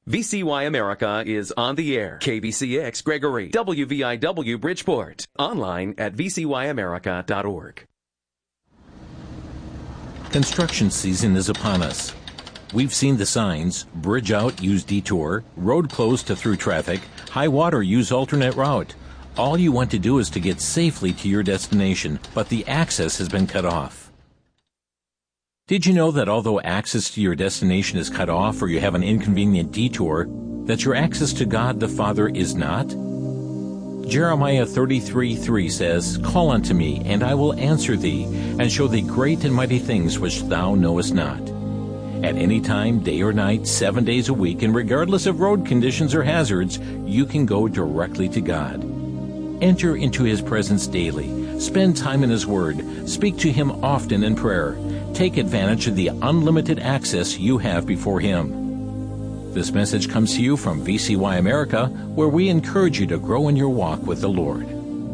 VCY America is on the air. KBCX Gregory, WVIW Bridgeport. Online at vcyamerica.org. Construction season is upon us. We've seen the signs: bridge out, use detour; road closed to through traffic; high water, use alternate route. All you want to do is to get safely to your destination, but the access has been cut off. Did you know that although access to your destination is cut off or you have an inconvenient detour, that your access to God the Father is not? Jeremiah 33:3 says, "Call unto me, and I will answer thee, and show thee great and mighty things which thou knowest not." At any time, day or night, 7 days a week, and regardless of road conditions or hazards, you can go directly to God. Enter into His presence daily. Spend time in His Word. Speak to Him often in prayer. Take advantage of the unlimited access you have before Him. This message comes to you from VCY America, where we encourage you to grow in your walk with the Lord.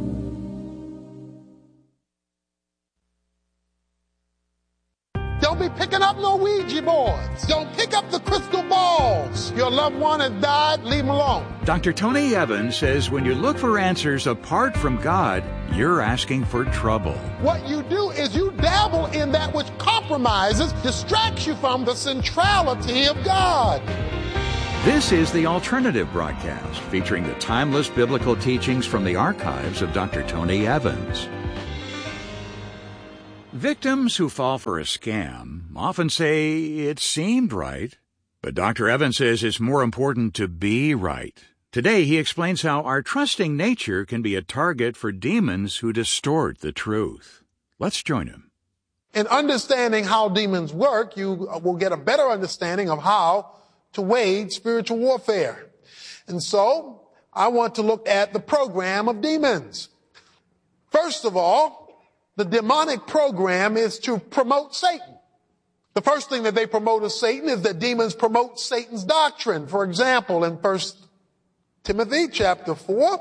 Don't be picking up no Ouija boards. Don't pick up the crystal balls. Your loved one has died, leave them alone. Dr. Tony Evans says when you look for answers apart from God, you're asking for trouble. What you do is you dabble in that which compromises, distracts you from the centrality of God. This is the Alternative Broadcast, featuring the timeless biblical teachings from the archives of Dr. Tony Evans. Victims who fall for a scam often say it seemed right, but Dr. Evans says it's more important to be right. Today, he explains how our trusting nature can be a target for demons who distort the truth. Let's join him. In understanding how demons work, you will get a better understanding of how to wage spiritual warfare. And so, I want to look at the program of demons. First of all, the demonic program is to promote Satan. The first thing that they promote of Satan is that demons promote Satan's doctrine. For example, in 1 Timothy chapter 4,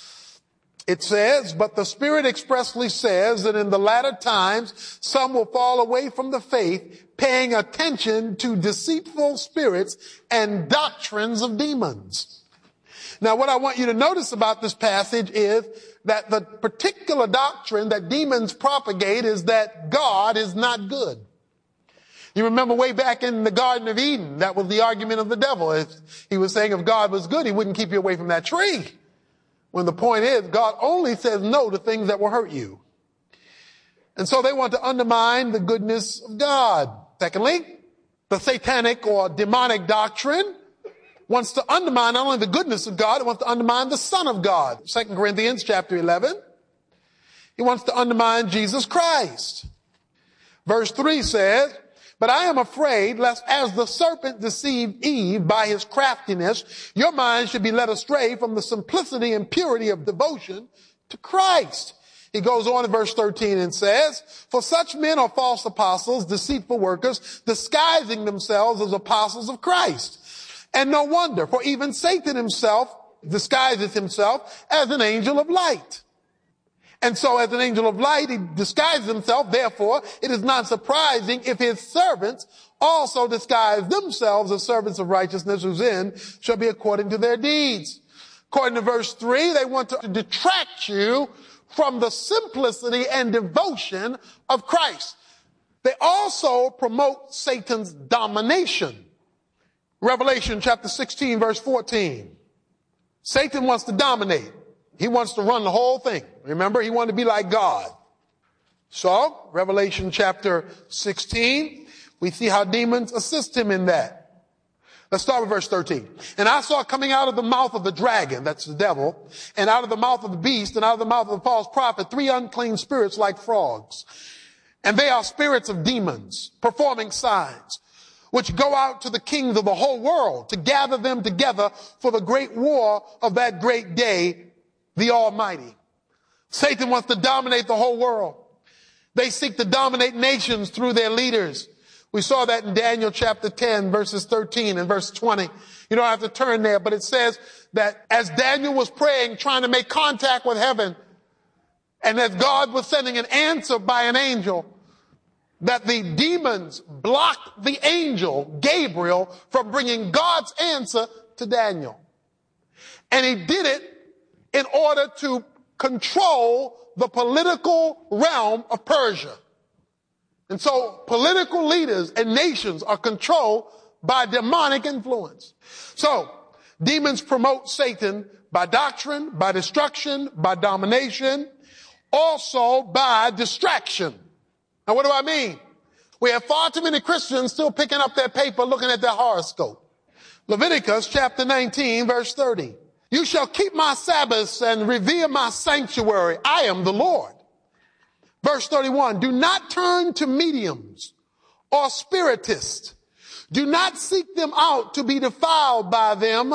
it says, "But the Spirit expressly says that in the latter times some will fall away from the faith, paying attention to deceitful spirits and doctrines of demons." Now, what I want you to notice about this passage is that the particular doctrine that demons propagate is that God is not good. You remember way back in the Garden of Eden, that was the argument of the devil. He was saying if God was good, He wouldn't keep you away from that tree. When the point is, God only says no to things that will hurt you. And so they want to undermine the goodness of God. Secondly, the satanic or demonic doctrine wants to undermine not only the goodness of God, it wants to undermine the Son of God. 2 Corinthians chapter 11. He wants to undermine Jesus Christ. Verse 3 says, "But I am afraid lest as the serpent deceived Eve by his craftiness, your mind should be led astray from the simplicity and purity of devotion to Christ." He goes on in verse 13 and says, "For such men are false apostles, deceitful workers, disguising themselves as apostles of Christ. And no wonder, for even Satan himself disguises himself as an angel of light. And so as an angel of light, he disguises himself. Therefore, it is not surprising if his servants also disguise themselves as servants of righteousness, whose end shall be according to their deeds." According to verse 3, they want to detract you from the simplicity and devotion of Christ. They also promote Satan's domination. Revelation chapter 16, verse 14. Satan wants to dominate. He wants to run the whole thing. Remember, he wanted to be like God. So, Revelation chapter 16, we see how demons assist him in that. Let's start with verse 13. "And I saw coming out of the mouth of the dragon," that's the devil, "and out of the mouth of the beast, and out of the mouth of the false prophet, 3 unclean spirits like frogs. And they are spirits of demons, performing signs, which go out to the kings of the whole world to gather them together for the great war of that great day, the Almighty." Satan wants to dominate the whole world. They seek to dominate nations through their leaders. We saw that in Daniel chapter 10, verses 13 and verse 20. You don't have to turn there, but it says that as Daniel was praying, trying to make contact with heaven, and as God was sending an answer by an angel, that the demons blocked the angel Gabriel from bringing God's answer to Daniel. And he did it in order to control the political realm of Persia. And so political leaders and nations are controlled by demonic influence. So demons promote Satan by doctrine, by destruction, by domination, also by distraction. Now, what do I mean? We have far too many Christians still picking up their paper, looking at their horoscope. Leviticus chapter 19, verse 30. You shall keep my Sabbaths and revere my sanctuary. I am the Lord. Verse 31. Do not turn to mediums or spiritists. Do not seek them out to be defiled by them.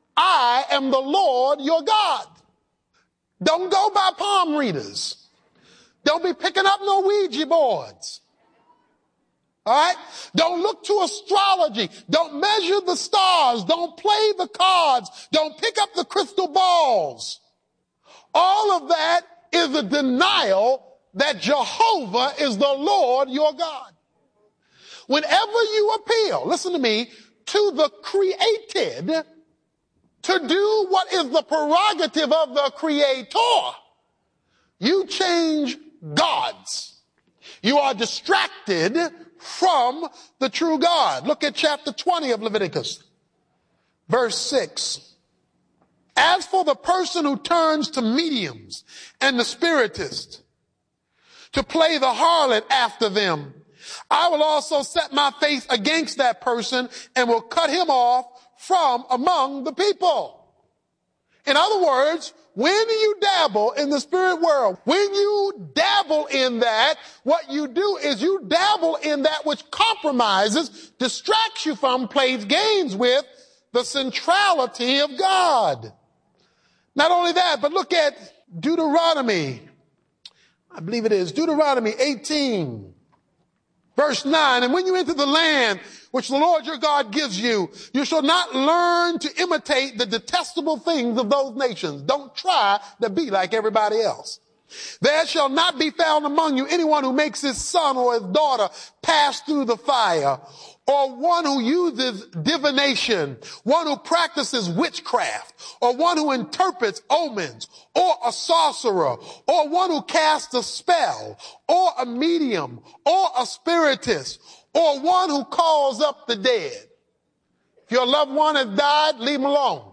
I am the Lord your God. Don't go by palm readers. Don't be picking up no Ouija boards. All right? Don't look to astrology. Don't measure the stars. Don't play the cards. Don't pick up the crystal balls. All of that is a denial that Jehovah is the Lord your God. Whenever you appeal, listen to me, to the created to do what is the prerogative of the creator, you change gods. You are distracted from the true God. Look at chapter 20 of Leviticus, verse 6. As for the person who turns to mediums and the spiritist to play the harlot after them, I will also set my face against that person and will cut him off from among the people. In other words, when you dabble in the spirit world, when you dabble in that, what you do is you dabble in that which compromises, distracts you from, plays games with the centrality of God. Not only that, but look at Deuteronomy. I believe it is Deuteronomy 18, verse 9. And when you enter the land which the Lord your God gives you, you shall not learn to imitate the detestable things of those nations. Don't try to be like everybody else. There shall not be found among you anyone who makes his son or his daughter pass through the fire, or one who uses divination, one who practices witchcraft, or one who interprets omens, or a sorcerer, or one who casts a spell, or a medium, or a spiritist, or one who calls up the dead. If your loved one has died, leave him alone.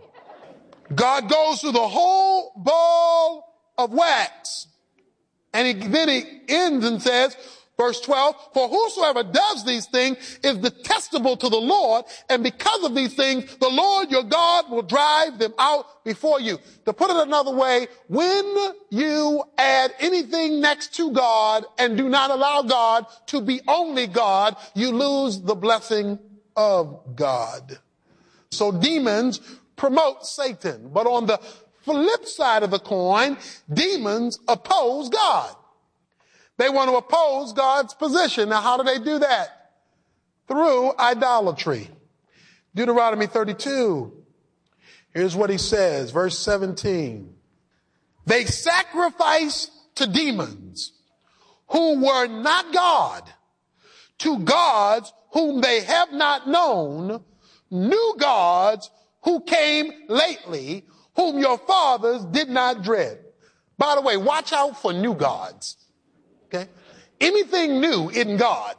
God goes through the whole ball of wax. And then he ends and says, verse 12, for whosoever does these things is detestable to the Lord, and because of these things, the Lord your God will drive them out before you. To put it another way, when you add anything next to God and do not allow God to be only God, you lose the blessing of God. So demons promote Satan, but on the flip side of the coin, demons oppose God. They want to oppose God's position. Now, how do they do that? Through idolatry. Deuteronomy 32. Here's what he says, verse 17. They sacrifice to demons who were not God, to gods whom they have not known, new gods who came lately, whom your fathers did not dread. By the way, watch out for new gods. Okay? Anything new isn't God.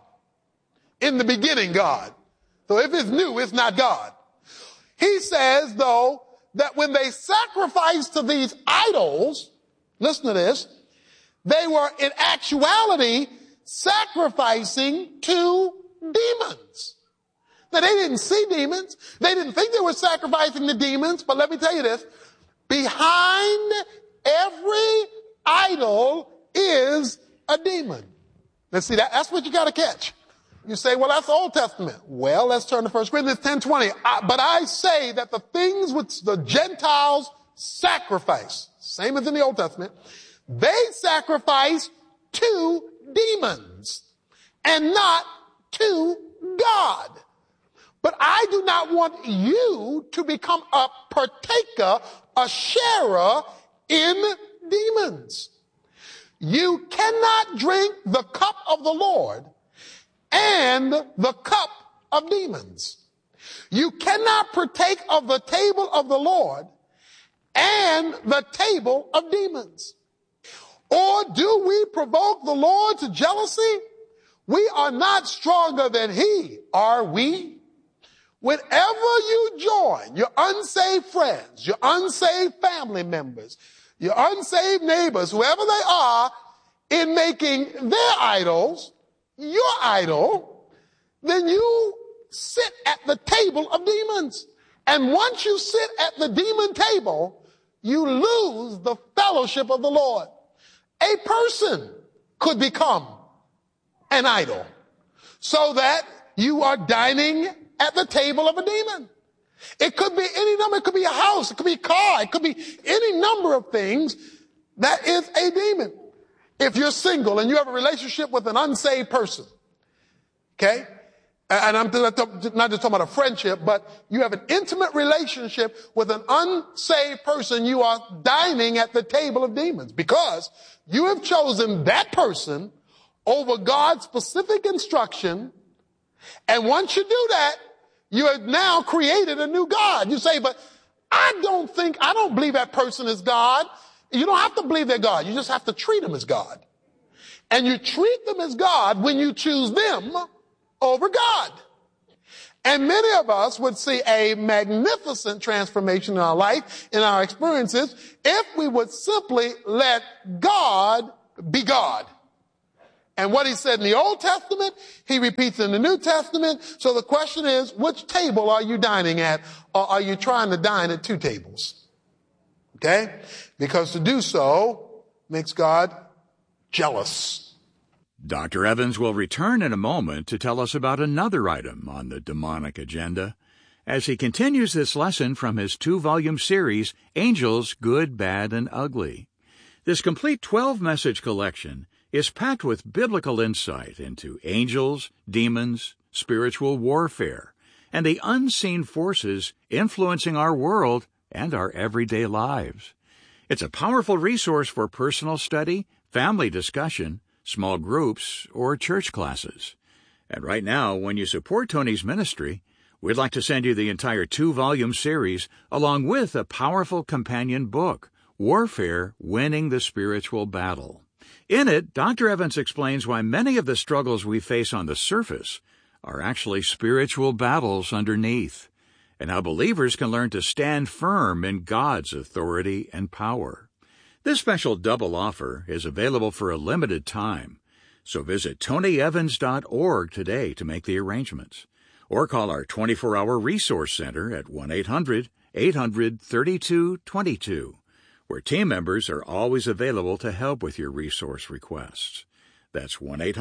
In the beginning, God. So if it's new, it's not God. He says, though, that when they sacrificed to these idols, listen to this, they were in actuality sacrificing to demons. Now, they didn't see demons. They didn't think they were sacrificing to demons. But let me tell you this. Behind every idol is a demon. Let's see, that's what you got to catch. You say, well, that's Old Testament. Well, let's turn to 1 Corinthians 10:20. But I say that the things which the Gentiles sacrifice, same as in the Old Testament, they sacrifice to demons and not to God. But I do not want you to become a partaker, a sharer in demons. You cannot drink the cup of the Lord and the cup of demons. You cannot partake of the table of the Lord and the table of demons. Or do we provoke the Lord to jealousy? We are not stronger than he, are we? Whenever you join your unsaved friends, your unsaved family members, your unsaved neighbors, whoever they are, in making their idols your idol, then you sit at the table of demons. And once you sit at the demon table, you lose the fellowship of the Lord. A person could become an idol so that you are dining at the table of a demon. It could be any number. It could be a house. It could be a car. It could be any number of things that is a demon. If you're single and you have a relationship with an unsaved person, okay? And I'm not just talking about a friendship, but you have an intimate relationship with an unsaved person, you are dining at the table of demons because you have chosen that person over God's specific instruction. And once you do that, you have now created a new God. You say, but I don't believe that person is God. You don't have to believe they're God. You just have to treat them as God. And you treat them as God when you choose them over God. And many of us would see a magnificent transformation in our life, in our experiences, if we would simply let God be God. And what he said in the Old Testament, he repeats in the New Testament. So the question is, which table are you dining at? Or are you trying to dine at two tables? Okay? Because to do so makes God jealous. Dr. Evans will return in a moment to tell us about another item on the demonic agenda as he continues this lesson from his 2-volume series, Angels, Good, Bad, and Ugly. This complete 12-message collection is packed with biblical insight into angels, demons, spiritual warfare, and the unseen forces influencing our world and our everyday lives. It's a powerful resource for personal study, family discussion, small groups, or church classes. And right now, when you support Tony's ministry, we'd like to send you the entire 2-volume series along with a powerful companion book, Warfare, Winning the Spiritual Battle. In it, Dr. Evans explains why many of the struggles we face on the surface are actually spiritual battles underneath, and how believers can learn to stand firm in God's authority and power. This special double offer is available for a limited time, so visit tonyevans.org today to make the arrangements, or call our 24-hour resource center at 1-800-800-3222, where team members are always available to help with your resource requests. That's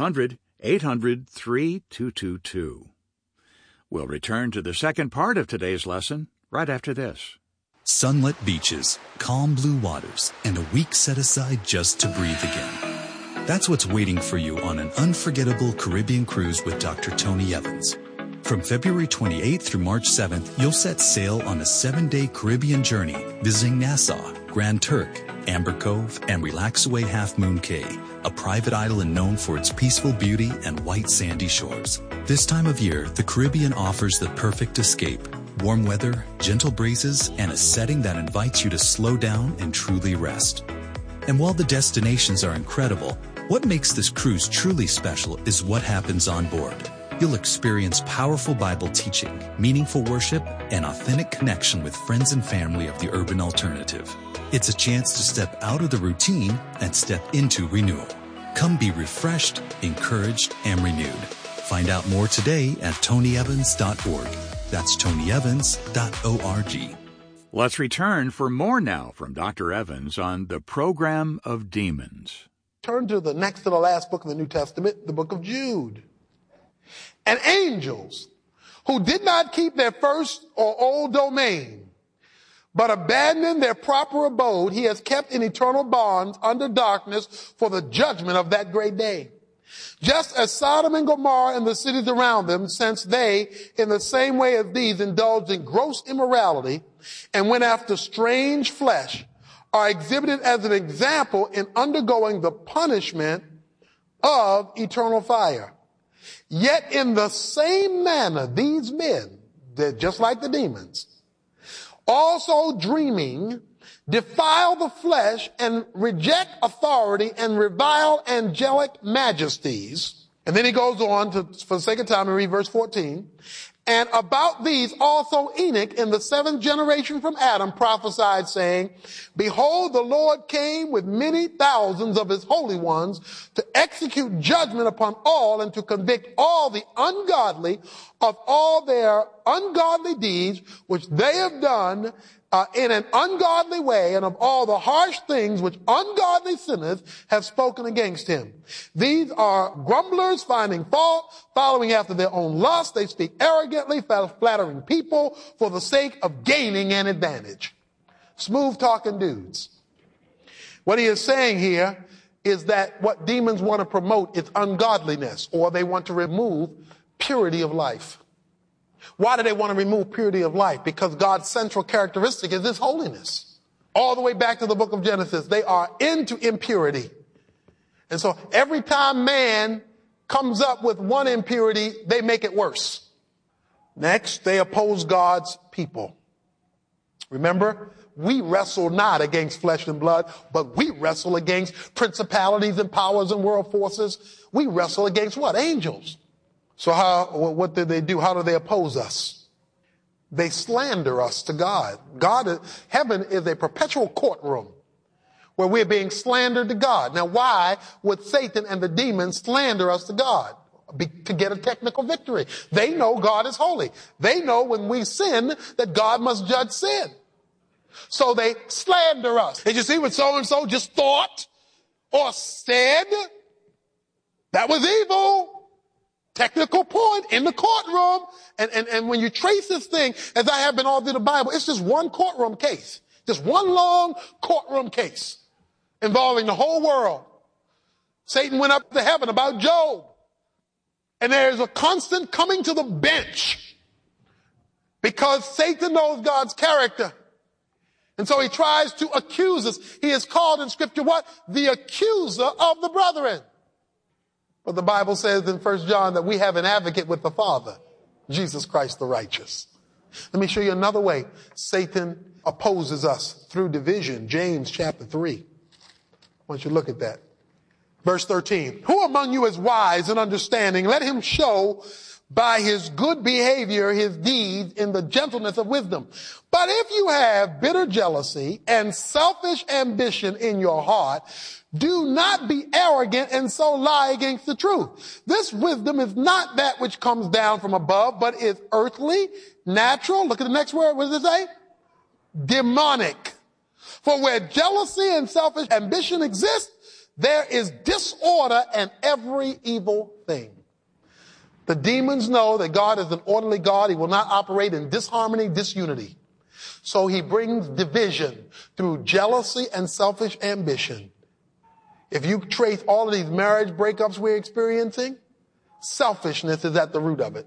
1-800-800-3222. We'll return to the second part of today's lesson right after this. Sunlit beaches, calm blue waters, and a week set aside just to breathe again. That's what's waiting for you on an unforgettable Caribbean cruise with Dr. Tony Evans. From February 28th through March 7th, you'll set sail on a 7-day Caribbean journey, visiting Nassau, Grand Turk, Amber Cove, and Relaxaway Half Moon Cay, a private island known for its peaceful beauty and white sandy shores. This time of year, the Caribbean offers the perfect escape. Warm weather, gentle breezes, and a setting that invites you to slow down and truly rest. And while the destinations are incredible, what makes this cruise truly special is what happens on board. You'll experience powerful Bible teaching, meaningful worship, and authentic connection with friends and family of the urban alternative. It's a chance to step out of the routine and step into renewal. Come be refreshed, encouraged, and renewed. Find out more today at tonyevans.org. That's tonyevans.org. Let's return for more now from Dr. Evans on the program of demons. Turn to the next to the last book of the New Testament, the book of Jude. And angels who did not keep their first or old domain, but abandoned their proper abode, he has kept in eternal bonds under darkness for the judgment of that great day. Just as Sodom and Gomorrah and the cities around them, since they, in the same way as these, indulged in gross immorality and went after strange flesh, are exhibited as an example in undergoing the punishment of eternal fire. Yet in the same manner, these men, they're just like the demons, also dreaming, defile the flesh and reject authority and revile angelic majesties. And then he goes on to, for the sake of time, and read verse 14. And about these also Enoch in the seventh generation from Adam prophesied, saying, behold, the Lord came with many thousands of his holy ones to execute judgment upon all and to convict all the ungodly of all their ungodly deeds which they have done in an ungodly way, and of all the harsh things which ungodly sinners have spoken against him. These are grumblers, finding fault, following after their own lust. They speak arrogantly, flattering people for the sake of gaining an advantage. Smooth talking dudes. What he is saying here is that what demons want to promote is ungodliness, or they want to remove purity of life. Why do they want to remove purity of life? Because God's central characteristic is his holiness. All the way back to the book of Genesis, they are into impurity. And so every time man comes up with one impurity, they make it worse. Next, they oppose God's people. Remember, we wrestle not against flesh and blood, but we wrestle against principalities and powers and world forces. We wrestle against what? Angels. So what did they do? How do they oppose us? They slander us to God. Heaven is a perpetual courtroom where we're being slandered to God. Now, why would Satan and the demons slander us to God? To get a technical victory. They know God is holy. They know when we sin that God must judge sin. So they slander us. Did you see what so-and-so just thought or said? That was evil. Technical point in the courtroom. And when you trace this thing, as I have been all through the Bible, it's just one courtroom case. Just one long courtroom case involving the whole world. Satan went up to heaven about Job. And there's a constant coming to the bench because Satan knows God's character. And so he tries to accuse us. He is called in scripture what? The accuser of the brethren. But the Bible says in 1 John that we have an advocate with the Father, Jesus Christ the righteous. Let me show you another way Satan opposes us through division. James chapter 3. I want you to look at that. Verse 13. Who among you is wise and understanding? Let him show by his good behavior his deeds in the gentleness of wisdom. But if you have bitter jealousy and selfish ambition in your heart, do not be arrogant and so lie against the truth. This wisdom is not that which comes down from above, but is earthly, natural. Look at the next word. What does it say? Demonic. For where jealousy and selfish ambition exist, there is disorder and every evil thing. The demons know that God is an orderly God. He will not operate in disharmony, disunity. So he brings division through jealousy and selfish ambition. If you trace all of these marriage breakups we're experiencing, selfishness is at the root of it.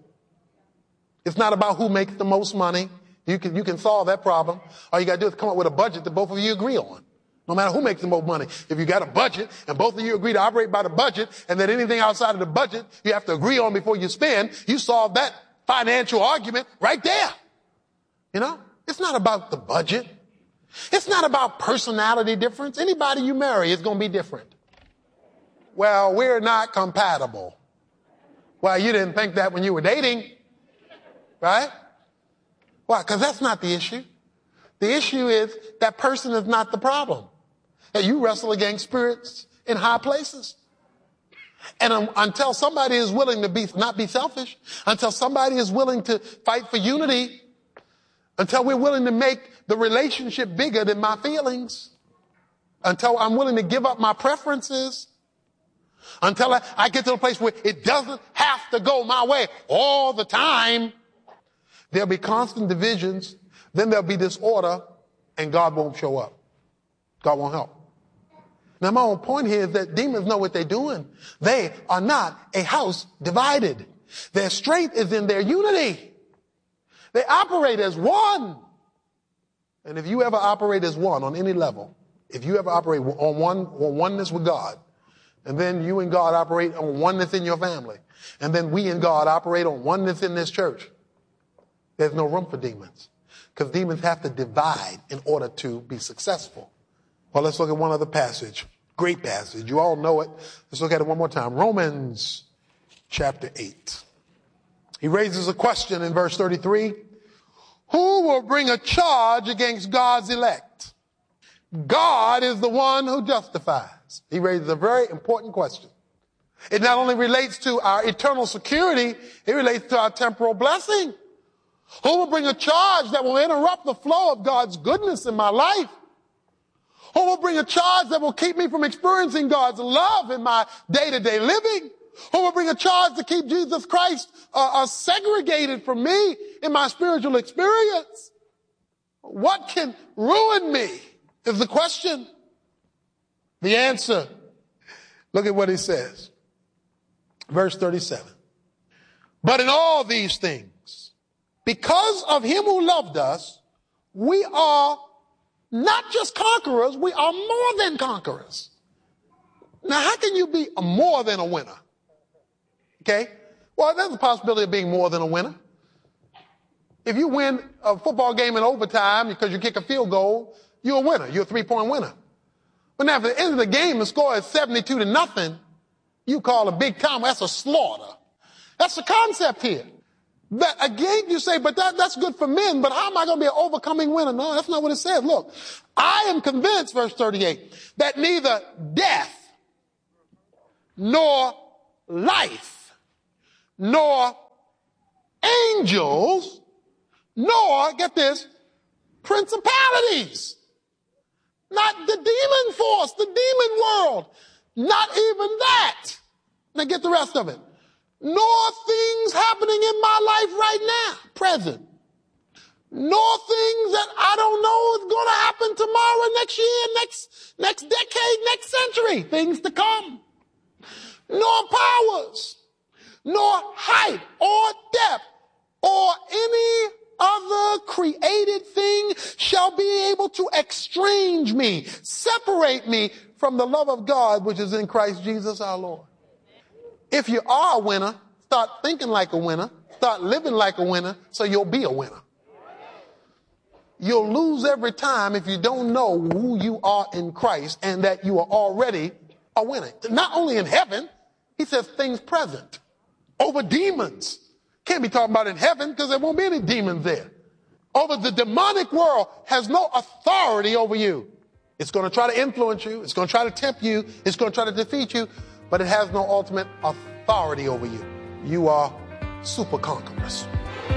It's not about who makes the most money. You can solve that problem. All you got to do is come up with a budget that both of you agree on. No matter who makes the most money. If you got a budget and both of you agree to operate by the budget and that anything outside of the budget you have to agree on before you spend, you solve that financial argument right there. You know, it's not about the budget. It's not about personality difference. Anybody you marry is going to be different. Well, we're not compatible. Well, you didn't think that when you were dating, right? Why? Because that's not the issue. The issue is that person is not the problem. That you wrestle against spirits in high places. And until somebody is willing to not be selfish, until somebody is willing to fight for unity, until we're willing to make the relationship bigger than my feelings, until I'm willing to give up my preferences, until I get to a place where it doesn't have to go my way all the time, there'll be constant divisions, then there'll be disorder, and God won't show up. God won't help. Now, my own point here is that demons know what they're doing. They are not a house divided. Their strength is in their unity. They operate as one. And if you ever operate as one on any level, if you ever operate on oneness with God, And then you and God operate on oneness in your family. And then we and God operate on oneness in this church. There's no room for demons. Because demons have to divide in order to be successful. Well, let's look at one other passage. Great passage. You all know it. Let's look at it one more time. Romans chapter 8. He raises a question in verse 33. Who will bring a charge against God's elect? God is the one who justifies. He raises a very important question. It not only relates to our eternal security, it relates to our temporal blessing. Who will bring a charge that will interrupt the flow of God's goodness in my life? Who will bring a charge that will keep me from experiencing God's love in my day-to-day living? Who will bring a charge to keep Jesus Christ segregated from me in my spiritual experience? What can ruin me is the question. The answer, look at what he says. Verse 37. But in all these things, because of him who loved us, we are not just conquerors, we are more than conquerors. Now, how can you be more than a winner? Okay? Well, there's a possibility of being more than a winner. If you win a football game in overtime because you kick a field goal, you're a winner. You're a 3-point winner. But now, at the end of the game, the score is 72-0. You call a big time. That's a slaughter. That's the concept here. That again, you say, but that's good for men, but how am I going to be an overcoming winner? No, that's not what it says. Look, I am convinced, verse 38, that neither death, nor life, nor angels, nor, get this, principalities, not the demon force, the demon world, not even that. Now get the rest of it. Nor things happening in my life right now, present. Nor things that I don't know is going to happen tomorrow, next year, next decade, next century. Things to come. Nor powers, nor height or depth or any other created thing shall be able to estrange me, separate me from the love of God which is in Christ Jesus our Lord. If you are a winner, start thinking like a winner, start living like a winner, so you'll be a winner. You'll lose every time if you don't know who you are in Christ and that you are already a winner. Not only in heaven, he says things present over demons. Can't be talking about in heaven because there won't be any demons there. Over the demonic world has no authority over you. It's going to try to influence you. It's going to try to tempt you. It's going to try to defeat you. But it has no ultimate authority over you. You are super conquerors.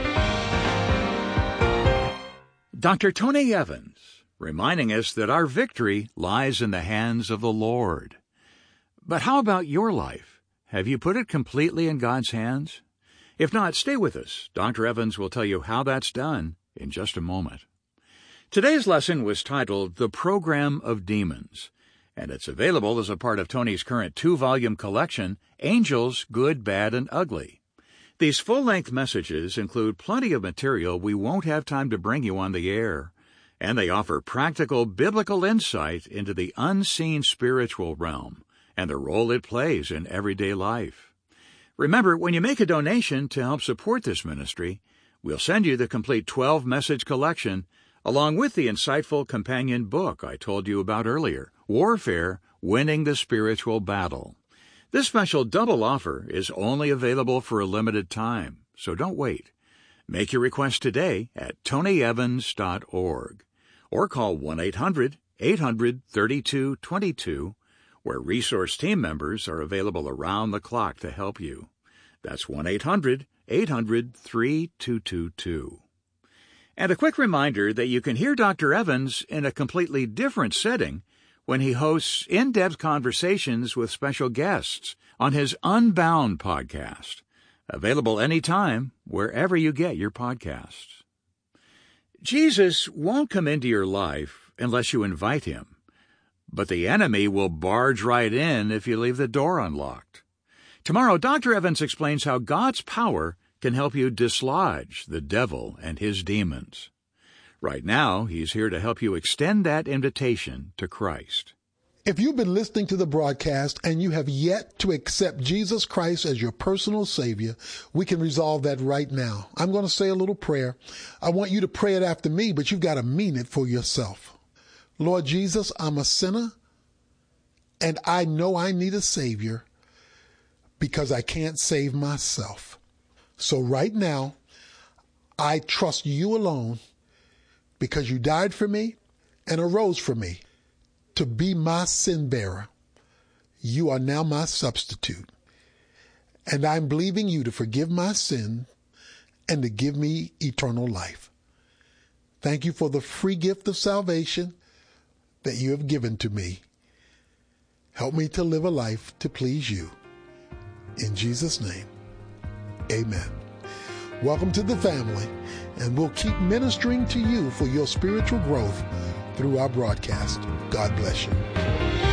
Dr. Tony Evans, reminding us that our victory lies in the hands of the Lord. But how about your life? Have you put it completely in God's hands? If not, stay with us. Dr. Evans will tell you how that's done in just a moment. Today's lesson was titled The Program of Demons, and it's available as a part of Tony's current 2-volume collection, Angels, Good, Bad, and Ugly. These full-length messages include plenty of material we won't have time to bring you on the air, and they offer practical biblical insight into the unseen spiritual realm and the role it plays in everyday life. Remember, when you make a donation to help support this ministry, we'll send you the complete 12-message collection along with the insightful companion book I told you about earlier, Warfare, Winning the Spiritual Battle. This special double offer is only available for a limited time, so don't wait. Make your request today at tonyevans.org or call 1-800-800-3222, where resource team members are available around the clock to help you. That's 1-800-800-3222. And a quick reminder that you can hear Dr. Evans in a completely different setting when he hosts in-depth conversations with special guests on his Unbound podcast, available anytime wherever you get your podcasts. Jesus won't come into your life unless you invite him, but the enemy will barge right in if you leave the door unlocked. Tomorrow, Dr. Evans explains how God's power can help you dislodge the devil and his demons. Right now, he's here to help you extend that invitation to Christ. If you've been listening to the broadcast and you have yet to accept Jesus Christ as your personal Savior, we can resolve that right now. I'm going to say a little prayer. I want you to pray it after me, but you've got to mean it for yourself. Lord Jesus, I'm a sinner, and I know I need a Savior because I can't save myself. So right now, I trust you alone because you died for me and arose for me to be my sin bearer. You are now my substitute. And I'm believing you to forgive my sin and to give me eternal life. Thank you for the free gift of salvation that you have given to me. Help me to live a life to please you. In Jesus' name, amen. Welcome to the family, and we'll keep ministering to you for your spiritual growth through our broadcast. God bless you.